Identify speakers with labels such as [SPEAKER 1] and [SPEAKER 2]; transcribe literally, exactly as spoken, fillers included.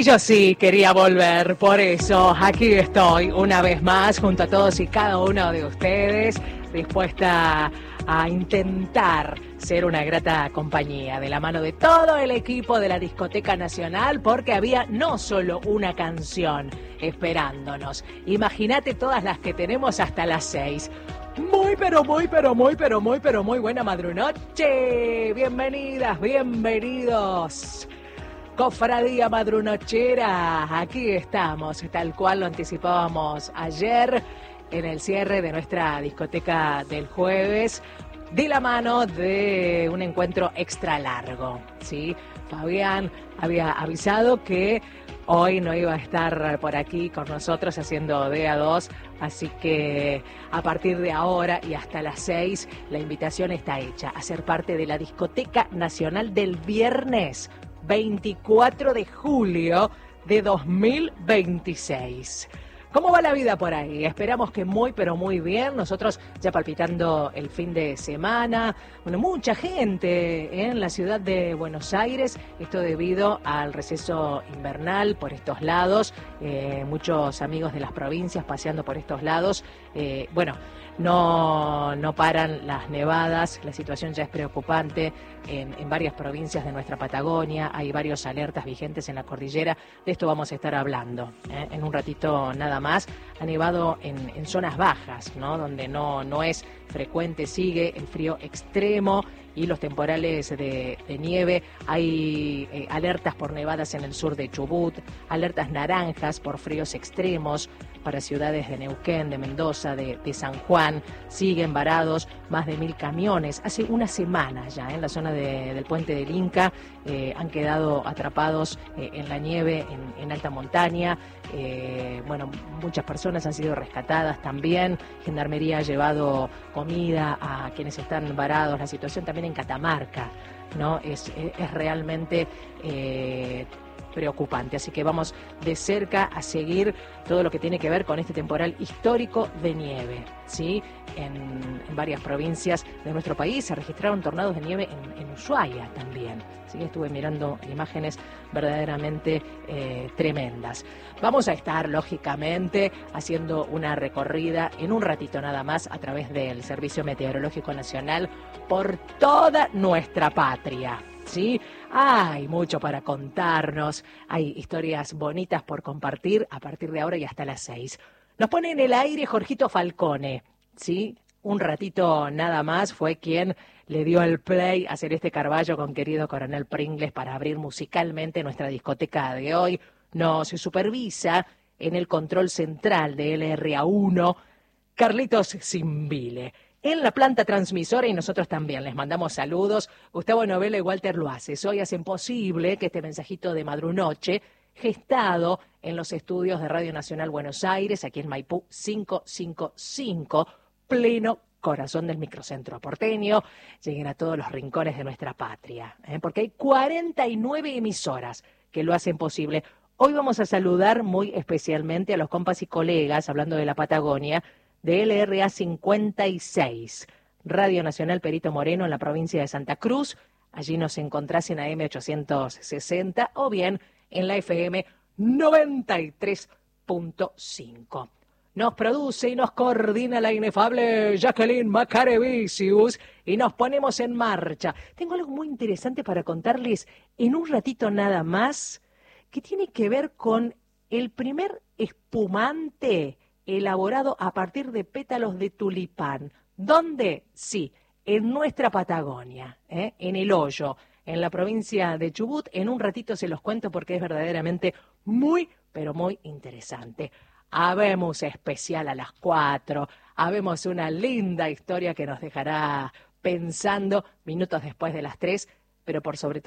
[SPEAKER 1] Y yo sí quería volver, por eso aquí estoy una vez más junto a todos y cada uno de ustedes, dispuesta a intentar ser una grata compañía de la mano de todo el equipo de la Discoteca Nacional, porque había no solo una canción esperándonos. Imagínate todas las que tenemos hasta las seis. Muy, pero muy, pero muy, pero muy, pero muy buena madrunoche. Bienvenidas, bienvenidos. Cofradía Madrunochera, aquí estamos, tal cual lo anticipábamos ayer en el cierre de nuestra discoteca del jueves, de la mano de un encuentro extra largo, ¿sí? Fabián había avisado que hoy no iba a estar por aquí con nosotros haciendo D A dos, así que a partir de ahora y hasta las seis la invitación está hecha a ser parte de la Discoteca Nacional del viernes veinticuatro de julio de dos mil veintiséis. ¿Cómo va la vida por ahí? Esperamos que muy, pero muy bien. Nosotros ya palpitando el fin de semana. Bueno, mucha gente en la ciudad de Buenos Aires. Esto debido al receso invernal por estos lados. Eh, muchos amigos de las provincias paseando por estos lados. Eh, bueno, no, no paran las nevadas. La situación ya es preocupante en, en varias provincias de nuestra Patagonia. Hay varios alertas vigentes en la cordillera. De esto vamos a estar hablando ¿eh? en un ratito nada más. Más ha nevado en, en zonas bajas, ¿no? Donde no, no es frecuente, sigue el frío extremo y los temporales de, de nieve. Hay eh, alertas por nevadas en el sur de Chubut, alertas naranjas por fríos extremos para ciudades de Neuquén, de Mendoza, de, de San Juan. Siguen varados más de mil camiones. Hace una semana ya ¿eh? en la zona de, del puente del Inca eh, han quedado atrapados eh, en la nieve en, en alta montaña. Eh, bueno, muchas personas han sido rescatadas también. Gendarmería ha llevado comida a quienes están varados. La situación también en Catamarca, ¿no? Es, es, es realmente eh, preocupante. Así que vamos de cerca a seguir todo lo que tiene que ver con este temporal histórico de nieve, ¿sí? En, en varias provincias de nuestro país se registraron tornados de nieve en, en Ushuaia también. Así que estuve mirando imágenes verdaderamente eh, tremendas. Vamos a estar, lógicamente, haciendo una recorrida en un ratito nada más a través del Servicio Meteorológico Nacional por toda nuestra patria, ¿sí? Hay mucho para contarnos, hay historias bonitas por compartir a partir de ahora y hasta las seis. Nos pone en el aire Jorgito Falcone, ¿sí? Un ratito nada más fue quien le dio el play a Celeste Carballo con querido Coronel Pringles para abrir musicalmente nuestra discoteca de hoy. Nos supervisa en el control central de L R A uno Carlitos Zimbile. En la planta transmisora y nosotros también les mandamos saludos. Gustavo Novela y Walter Luaces hoy hacen posible que este mensajito de madrunoche, gestado en los estudios de Radio Nacional Buenos Aires, aquí en Maipú quinientos cincuenta y cinco, pleno corazón del microcentro porteño, lleguen a todos los rincones de nuestra patria, ¿eh? Porque hay cuarenta y nueve emisoras que lo hacen posible. Hoy vamos a saludar muy especialmente a los compas y colegas, hablando de la Patagonia, de L R A cincuenta y seis, Radio Nacional Perito Moreno en la provincia de Santa Cruz. Allí nos encontrás en A M ochocientos sesenta o bien en la F M noventa y tres punto cinco. Nos produce y nos coordina la inefable Jacqueline Macarevicius y nos ponemos en marcha. Tengo algo muy interesante para contarles en un ratito nada más que tiene que ver con el primer espumante elaborado a partir de pétalos de tulipán. ¿Dónde? Sí, en nuestra Patagonia, ¿eh? En El Hoyo, en la provincia de Chubut. En un ratito se los cuento porque es verdaderamente muy, pero muy interesante. Habemos especial a las cuatro, habemos una linda historia que nos dejará pensando minutos después de las tres, pero por sobre todo